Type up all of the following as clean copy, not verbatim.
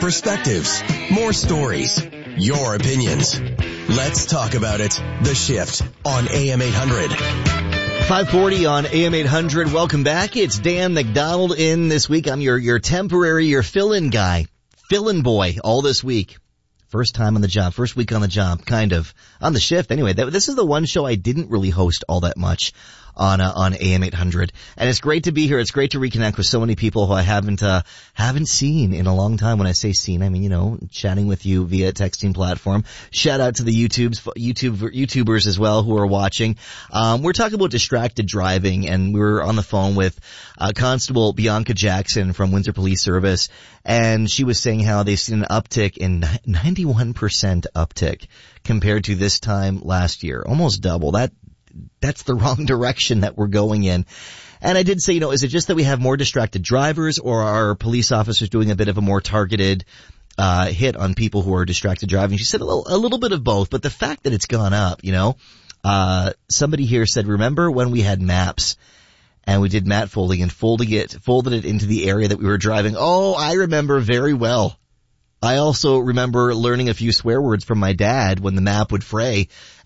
perspectives, more stories, your opinions. Let's talk about it. The Shift on AM 800. 540 on AM 800. Welcome back. It's Dan McDonald in this week. I'm your temporary, your fill-in guy, fill-in boy all this week. First time on the job, first week on the job, kind of. On the shift, anyway. This is the one show I didn't really host all that much on AM 800. And it's great to be here. It's great to reconnect with so many people who I haven't seen in a long time. When I say seen, I mean, chatting with you via texting platform. Shout out to the YouTubers as well who are watching. We're talking about distracted driving, and we were on the phone with Constable Bianca Jackson from Windsor Police Service, and she was saying how they've seen an uptick in 91% uptick compared to this time last year. Almost double. That's the wrong direction that we're going in. And I did say, is it just that we have more distracted drivers, or are police officers doing a bit of a more targeted hit on people who are distracted driving? She said a little bit of both, but the fact that it's gone up, somebody here said, remember when we had maps and we did map folding and folded it into the area that we were driving? Oh, I remember very well. I also remember learning a few swear words from my dad when the map would fray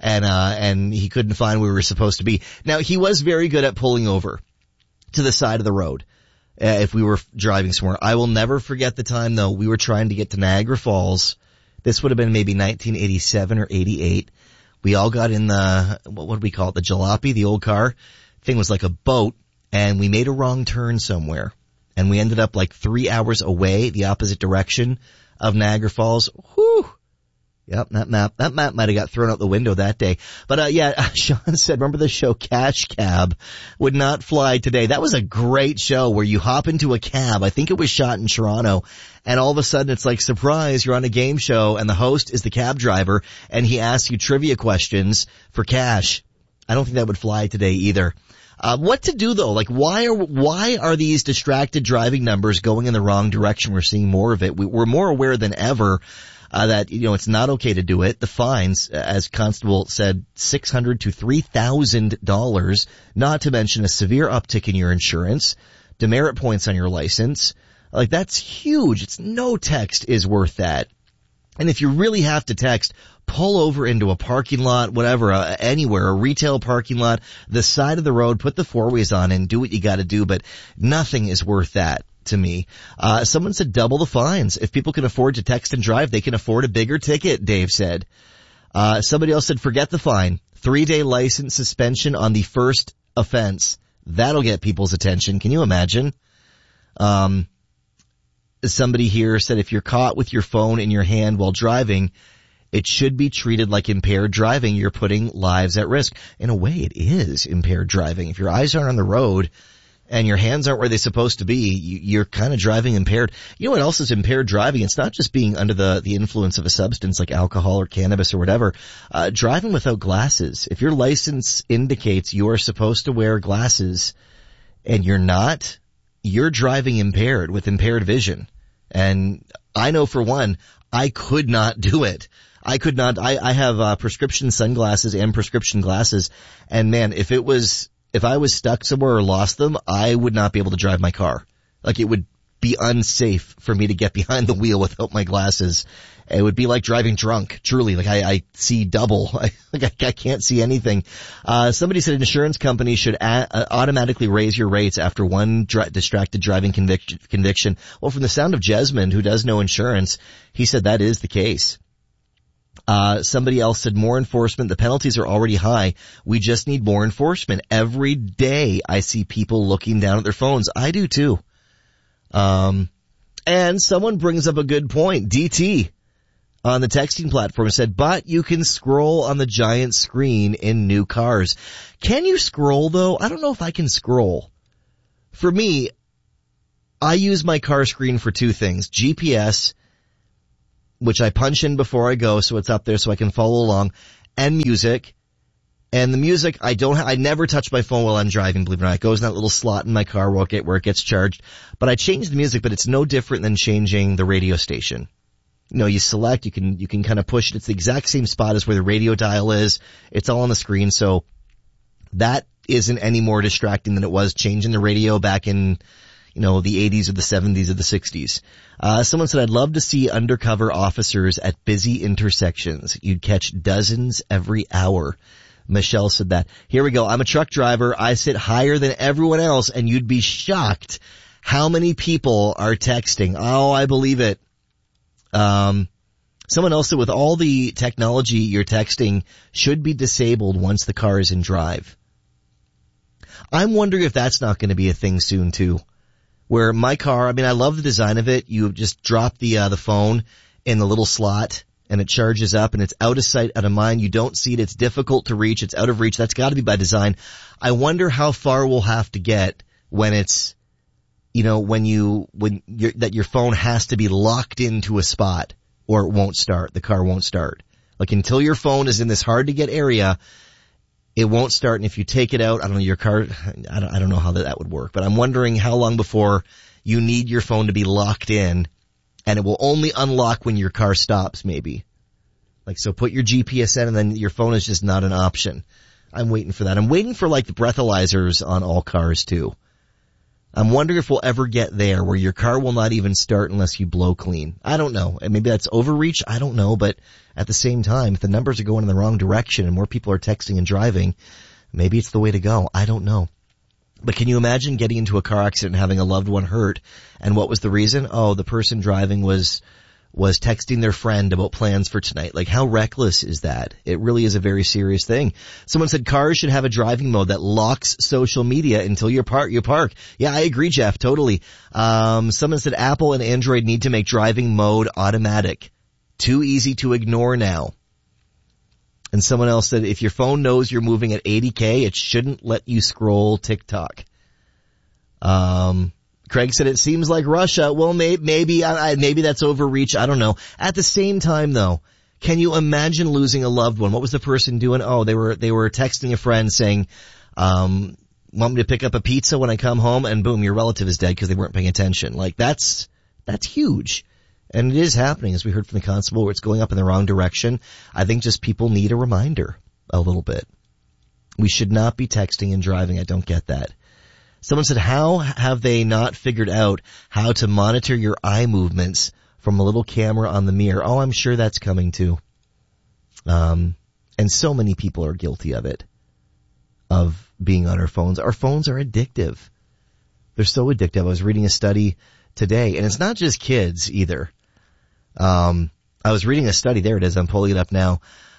and he couldn't find where we were supposed to be. Now, he was very good at pulling over to the side of the road if we were driving somewhere. I will never forget the time, though. We were trying to get to Niagara Falls. This would have been maybe 1987 or 88. We all got in what would we call it? The jalopy, the old car. Thing was like a boat, and we made a wrong turn somewhere. And we ended up like 3 hours away, the opposite direction of Niagara Falls. Whew. Yep, that map might have got thrown out the window that day. But Sean said, remember the show Cash Cab would not fly today? That was a great show where you hop into a cab. I think it was shot in Toronto. And all of a sudden it's like, surprise, you're on a game show and the host is the cab driver and he asks you trivia questions for cash. I don't think that would fly today either. What to do though? Like, why are these distracted driving numbers going in the wrong direction? We're seeing more of it. We're more aware than ever, that, it's not okay to do it. The fines, as Constable said, $600 to $3,000, not to mention a severe uptick in your insurance, demerit points on your license. Like, that's huge. It's no text is worth that. And if you really have to text, pull over into a parking lot, whatever, anywhere, a retail parking lot, the side of the road, put the four-ways on and do what you gotta do, but nothing is worth that to me. Someone said double the fines. If people can afford to text and drive, they can afford a bigger ticket, Dave said. Somebody else said forget the fine. 3-day license suspension on the first offense. That'll get people's attention. Can you imagine? Somebody here said if you're caught with your phone in your hand while driving, it should be treated like impaired driving. You're putting lives at risk. In a way, it is impaired driving. If your eyes aren't on the road and your hands aren't where they're supposed to be, you're kind of driving impaired. You know what else is impaired driving? It's not just being under the influence of a substance like alcohol or cannabis or whatever. Driving without glasses. If your license indicates you are supposed to wear glasses and you're not, you're driving impaired with impaired vision. And I know for one, I could not do it. I could not. I have prescription sunglasses and prescription glasses, and man, if I was stuck somewhere or lost them, I would not be able to drive my car. Like, it would be unsafe for me to get behind the wheel without my glasses. It would be like driving drunk, truly. Like, I see double. I can't see anything. Somebody said insurance companies should automatically raise your rates after one distracted driving conviction. Well, from the sound of Jesmond, who does know insurance, he said that is the case. Somebody else said more enforcement. The penalties are already high. We just need more enforcement. Every day I see people looking down at their phones. I do too. And someone brings up a good point. DT on the texting platform said, but you can scroll on the giant screen in new cars. Can you scroll though? I don't know if I can scroll. For me, I use my car screen for two things. GPS, which I punch in before I go so it's up there so I can follow along, and music. And the music, I never touch my phone while I'm driving, believe it or not. It goes in that little slot in my car where it gets charged. But I change the music, but it's no different than changing the radio station. You select, you can kind of push it. It's the exact same spot as where the radio dial is. It's all on the screen, so that isn't any more distracting than it was changing the radio back in, the 80s or the 70s or the 60s. Someone said, I'd love to see undercover officers at busy intersections. You'd catch dozens every hour. Michelle said that. Here we go. I'm a truck driver. I sit higher than everyone else, and you'd be shocked how many people are texting. Oh, I believe it. Someone else said with all the technology, your texting should be disabled once the car is in drive. I'm wondering if that's not going to be a thing soon too. Where my car, I love the design of it. You just drop the phone in the little slot and it charges up and it's out of sight, out of mind. You don't see it. It's difficult to reach. It's out of reach. That's got to be by design. I wonder how far we'll have to get when it's, when your phone has to be locked into a spot or it won't start. The car won't start. Like until your phone is in this hard to get area, it won't start. And if you take it out, I don't know, your car, I don't know how that would work, but I'm wondering how long before you need your phone to be locked in and it will only unlock when your car stops maybe. Like, so put your GPS in and then your phone is just not an option. I'm waiting for that. I'm waiting for like the breathalyzers on all cars too. I'm wondering if we'll ever get there where your car will not even start unless you blow clean. I don't know. And maybe that's overreach. I don't know. But at the same time, if the numbers are going in the wrong direction and more people are texting and driving, maybe it's the way to go. I don't know. But can you imagine getting into a car accident and having a loved one hurt? And what was the reason? Oh, the person driving was texting their friend about plans for tonight. Like, how reckless is that? It really is a very serious thing. Someone said cars should have a driving mode that locks social media until you park. Yeah, I agree, Jeff, totally. Someone said Apple and Android need to make driving mode automatic. Too easy to ignore now. And someone else said if your phone knows you're moving at 80K, it shouldn't let you scroll TikTok. Craig said it seems like Russia. Well, maybe that's overreach. I don't know. At the same time, though, can you imagine losing a loved one? What was the person doing? Oh, they were texting a friend saying, want me to pick up a pizza when I come home? And boom, your relative is dead because they weren't paying attention. Like, that's huge. And it is happening, as we heard from the constable, where it's going up in the wrong direction. I think just people need a reminder a little bit. We should not be texting and driving. I don't get that. Someone said, how have they not figured out how to monitor your eye movements from a little camera on the mirror? Oh, I'm sure that's coming too. And so many people are guilty of it, of being on our phones. Our phones are addictive. They're so addictive. I was reading a study today, and it's not just kids either. I was reading a study. There it is. I'm pulling it up now.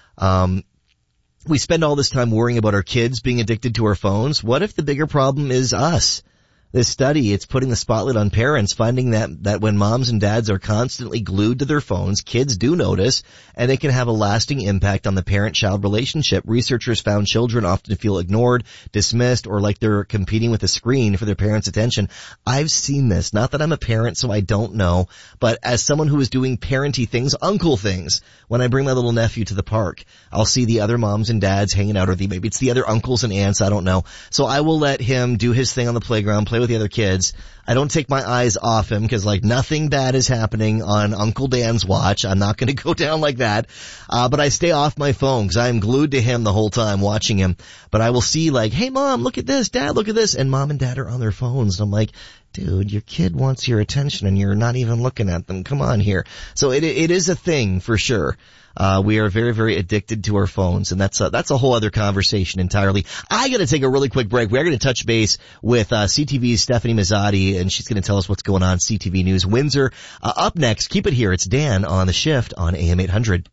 We spend all this time worrying about our kids being addicted to our phones. What if the bigger problem is us? This study, it's putting the spotlight on parents, finding that when moms and dads are constantly glued to their phones, kids do notice, and it can have a lasting impact on the parent-child relationship. Researchers found children often feel ignored, dismissed, or like they're competing with a screen for their parents' attention. I've seen this. Not that I'm a parent, so I don't know, but as someone who is doing parenty things, uncle things, when I bring my little nephew to the park, I'll see the other moms and dads hanging out, or maybe it's the other uncles and aunts, I don't know. So I will let him do his thing on the playground, play with the other kids. I don't take my eyes off him because like nothing bad is happening on Uncle Dan's watch. I'm not going to go down like that. But I stay off my phone because I'm glued to him the whole time watching him. But I will see like, hey mom, look at this, dad, look at this. And mom and dad are on their phones. And I'm like, dude, your kid wants your attention and you're not even looking at them. Come on here. So it is a thing for sure. We are very, very addicted to our phones, and that's a whole other conversation entirely. I gotta take a really quick break. We are gonna touch base with, CTV's Stephanie Mazzotti, and she's gonna tell us what's going on CTV News Windsor. Up next, keep it here. It's Dan on The Shift on AM 800.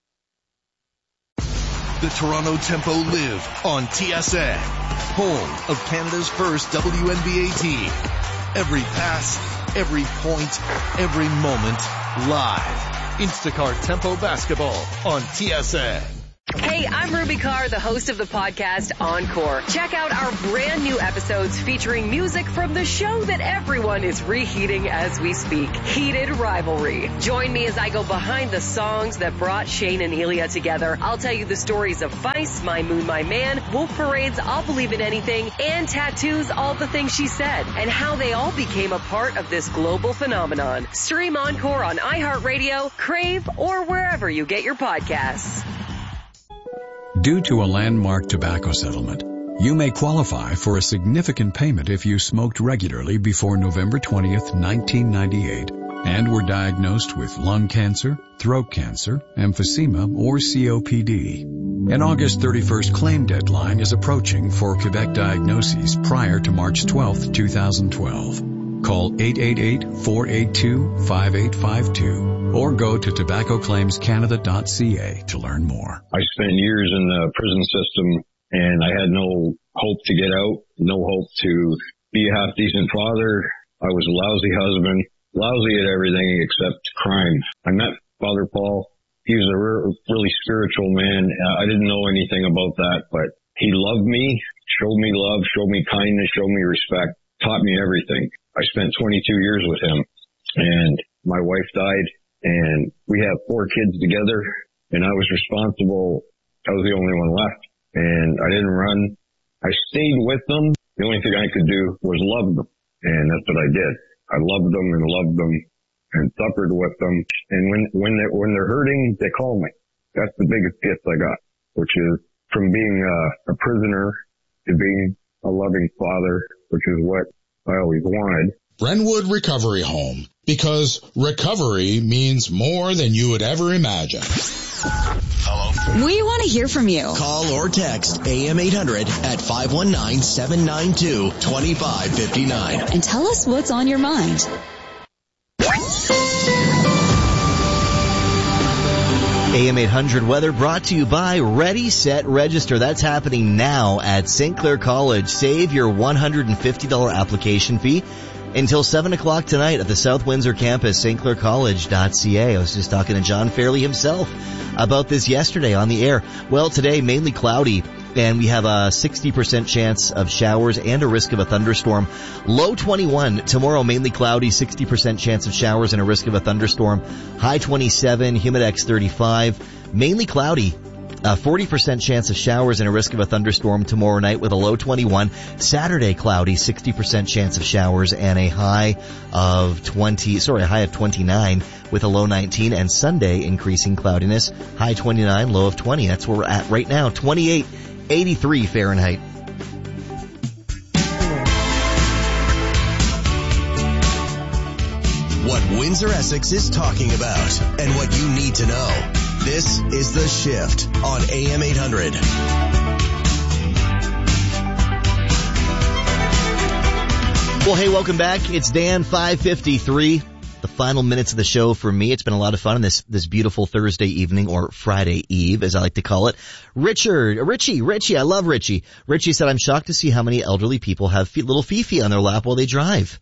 The Toronto Tempo live on TSN, home of Canada's first WNBA team. Every pass, every point, every moment, live. Instacart Tempo Basketball on TSN. Hey, I'm Ruby Carr, the host of the podcast Encore. Check out our brand new episodes featuring music from the show that everyone is reheating as we speak, Heated Rivalry. Join me as I go behind the songs that brought Shane and Elia together. I'll tell you the stories of Vice, My Moon, My Man, Wolf Parade's I'll Believe in Anything, and Tattoo's All the Things She Said, and how they all became a part of this global phenomenon. Stream Encore on iHeartRadio, Crave, or wherever you get your podcasts. Due to a landmark tobacco settlement, You may qualify for a significant payment if you smoked regularly before November 20th, 1998, and were diagnosed with lung cancer, throat cancer, emphysema, or COPD. An August 31st claim deadline is approaching for Quebec diagnoses prior to March 12th, 2012. Call 888-482-5852 or go to tobaccoclaimscanada.ca to learn more. I spent years in the prison system and I had no hope to get out, no hope to be a half-decent father. I was a lousy husband, lousy at everything except crime. I met Father Paul. He was a really spiritual man. I didn't know anything about that, but he loved me, showed me love, showed me kindness, showed me respect, taught me everything. I spent 22 years with him, and my wife died, and we have 4 kids together, and I was responsible. I was the only one left, and I didn't run. I stayed with them. The only thing I could do was love them, and that's what I did. I loved them and suffered with them. And when they're hurting, they call me. That's the biggest gift I got, which is from being a prisoner to being a loving father, which is what I always wanted. Brentwood Recovery Home, because recovery means more than you would ever imagine. Hello? We want to hear from you. Call or text AM 800 at 519-792-2559. And tell us what's on your mind. AM 800 weather brought to you by Ready, Set, Register. That's happening now at St. Clair College. Save your $150 application fee until 7 o'clock tonight at the South Windsor campus, stclaircollege.ca. I was just talking to John Fairley himself about this yesterday on the air. Well, today, mainly cloudy, and we have a 60% chance of showers and a risk of a thunderstorm. Low 21. Tomorrow, mainly cloudy, 60% chance of showers and a risk of a thunderstorm. High 27, Humidex 35. Mainly cloudy. 40% chance of showers and a risk of a thunderstorm tomorrow night with a low 21. Saturday, cloudy, 60% chance of showers and a high of 29 with a low 19. And Sunday, increasing cloudiness, high 29, low of 20. That's where we're at right now, 83 Fahrenheit. What Windsor Essex is talking about and what you need to know. This is The Shift on AM 800. Well, hey, welcome back. It's Dan, 5:53. The final minutes of the show for me. It's been a lot of fun on this beautiful Thursday evening, or Friday Eve, as I like to call it. Richie, I love Richie. Richie said, I'm shocked to see how many elderly people have little Fifi on their lap while they drive.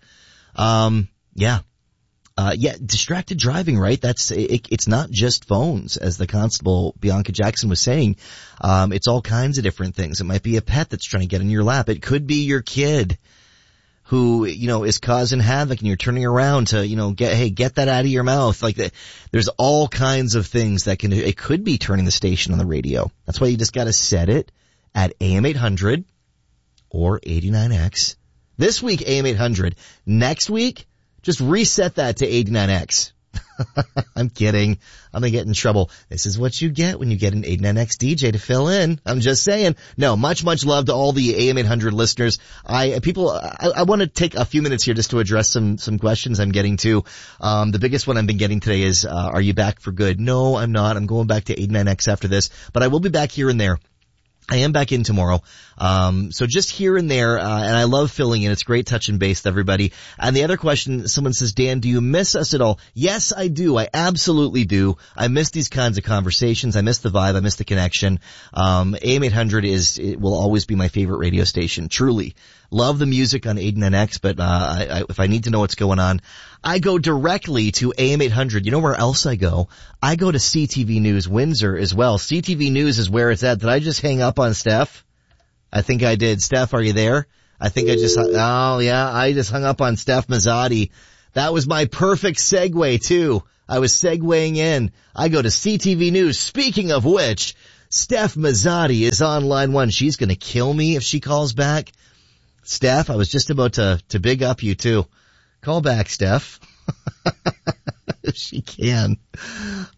Distracted driving, right? It's not just phones, as the constable Bianca Jackson was saying. It's all kinds of different things. It might be a pet that's trying to get in your lap. It could be your kid who, is causing havoc and you're turning around to, get that out of your mouth. There's all kinds of things that it could be turning the station on the radio. That's why you just gotta set it at AM 800 or 89X. This week, AM 800. Next week, just reset that to 89X. I'm kidding. I'm going to get in trouble. This is what you get when you get an 89X DJ to fill in. I'm just saying. No, much love to all the AM 800 listeners. I want to take a few minutes here just to address some questions I'm getting to. The biggest one I've been getting today is, are you back for good? No, I'm not. I'm going back to 89X after this, but I will be back here and there. I am back in tomorrow. So just here and there, and I love filling in. It's great touching base with everybody. And the other question, someone says, Dan, do you miss us at all? Yes, I do. I absolutely do. I miss these kinds of conversations. I miss the vibe. I miss the connection. AM 800 it will always be my favorite radio station. Truly. Love the music on 89X, but if I need to know what's going on, I go directly to AM 800. You know where else I go? I go to CTV News Windsor as well. CTV News is where it's at. Did I just hang up on Steph? I think I did. Steph, are you there? I just hung up on Steph Mazzotti. That was my perfect segue too. I was segueing in. I go to CTV News. Speaking of which, Steph Mazzotti is on line one. She's gonna kill me if she calls back. Steph, I was just about to big up you too. Call back, Steph. If she can.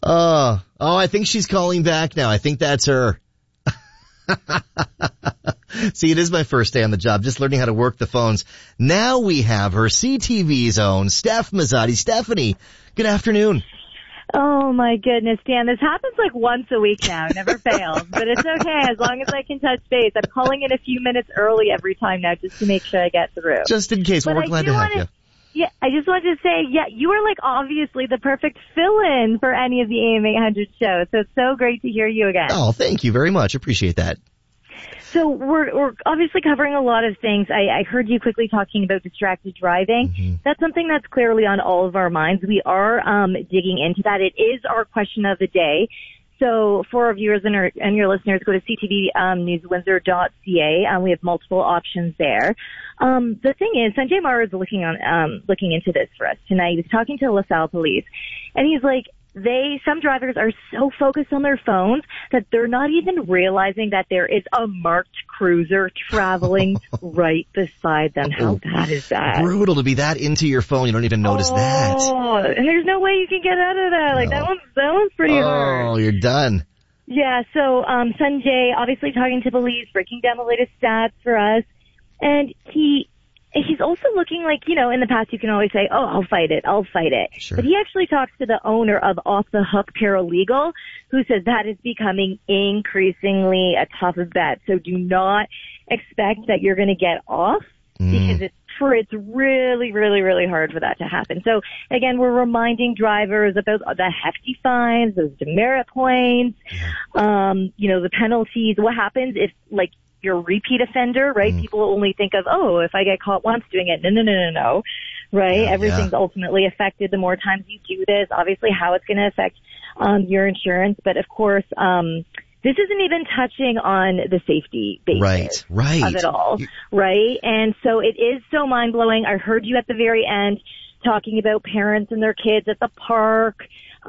I think she's calling back now. I think that's her. See, it is my first day on the job, just learning how to work the phones. Now we have her CTV's own Steph Mazzotti. Stephanie, good afternoon. Oh my goodness, Dan, this happens like once a week now. It never fails, but it's okay as long as I can touch base. I'm calling in a few minutes early every time now just to make sure I get through. Just in case, we're glad to have you. Yeah, I just wanted to say, you are like obviously the perfect fill-in for any of the AM 800 shows, so it's so great to hear you again. Oh, thank you very much. Appreciate that. So we're obviously covering a lot of things. I heard you quickly talking about distracted driving. Mm-hmm. That's something that's clearly on all of our minds. We are digging into that. It is our question of the day. So for our viewers and your listeners, go to ctvnewswindsor.ca. We have multiple options there. The thing is, Sanjay Mara is looking into this for us tonight. He's talking to LaSalle police, and he's like, some drivers are so focused on their phones that they're not even realizing that there is a marked cruiser traveling right beside them. How bad is that? Brutal to be that into your phone. You don't even notice that. Oh, and there's no way you can get out of that. Like that one's pretty hard. Oh, you're done. Yeah, so Sanjay obviously talking to police, breaking down the latest stats for us, and he's also looking like, in the past you can always say, oh, I'll fight it. Sure. But he actually talks to the owner of Off the Hook Paralegal, who says that is becoming increasingly a tough bet. So do not expect that you're going to get off because it's really, really, really hard for that to happen. So again, we're reminding drivers about the hefty fines, those demerit points, the penalties. What happens if, you're a repeat offender, right? People only think of, if I get caught once doing it. No. Right? Everything's ultimately affected the more times you do this. Obviously, how it's going to affect your insurance. But of course, this isn't even touching on the safety basis of it all. Right? And so it is so mind-blowing. I heard you at the very end talking about parents and their kids at the park.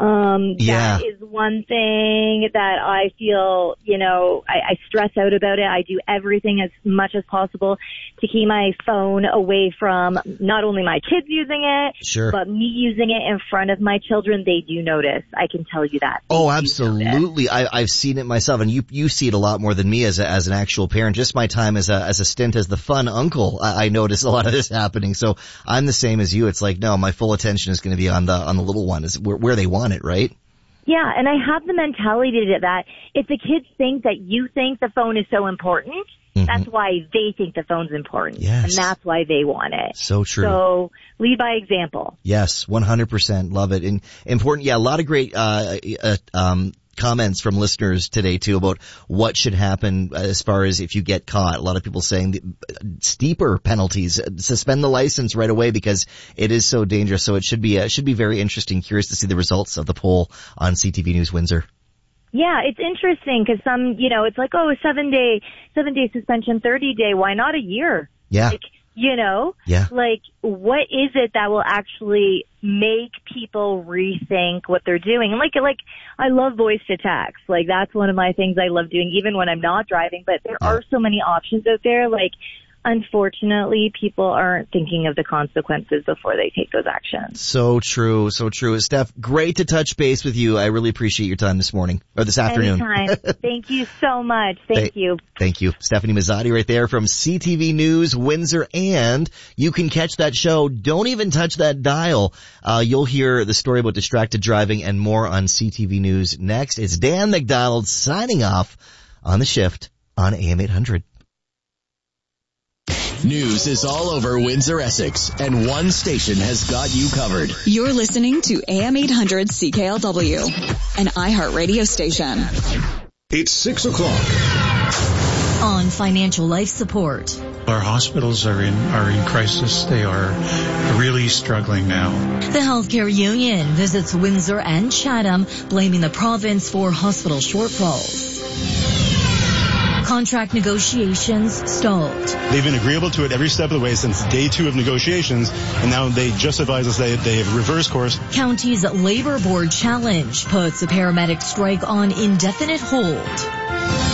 That is one thing that I feel, I stress out about it. I do everything as much as possible to keep my phone away from not only my kids using it, but me using it in front of my children. They do notice. I can tell you that. Oh, absolutely. I've seen it myself, and you see it a lot more than me as an actual parent. Just my time as a stint as the fun uncle, I notice a lot of this happening. So I'm the same as you. It's like, no, my full attention is going to be on the little one, is where they want it, right? Yeah, and I have the mentality that if the kids think that you think the phone is so important, that's why they think the phone's important. Yes. And that's why they want it. So true. So lead by example. Yes, 100%. Love it. And important. Yeah, a lot of great comments from listeners today too about what should happen as far as if you get caught. A lot of people saying steeper penalties, suspend the license right away because it is so dangerous. So it should be very interesting. Curious to see the results of the poll on CTV News Windsor. Yeah, it's interesting because some, it's like, a 7-day suspension, 30-day. Why not a year? Yeah. Like, what is it that will actually make people rethink what they're doing? And like, I love voice to text. Like, that's one of my things I love doing, even when I'm not driving. But there are so many options out there. Like, unfortunately, people aren't thinking of the consequences before they take those actions. So true. Steph, great to touch base with you. I really appreciate your time this morning, or this afternoon. Anytime. Thank you so much. Thank you. Thank you. Stephanie Mazzotti right there from CTV News Windsor, and you can catch that show. Don't even touch that dial. You'll hear the story about distracted driving and more on CTV News next. It's Dan McDonald signing off on The Shift on AM 800. News is all over Windsor, Essex, and one station has got you covered. You're listening to AM 800 CKLW, an iHeartRadio station. It's 6 o'clock. On financial life support. Our hospitals are in crisis. They are really struggling now. The Healthcare Union visits Windsor and Chatham, blaming the province for hospital shortfalls. Contract negotiations stalled. They've been agreeable to it every step of the way since day 2 of negotiations, and now they just advise us they have reversed course. County's Labor Board challenge puts a paramedic strike on indefinite hold.